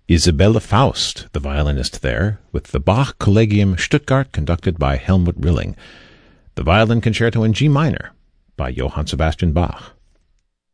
Isabella Faust, the violinist there, with the Bach Collegium Stuttgart conducted by Helmut Rilling. The Violin Concerto in G minor by Johann Sebastian Bach.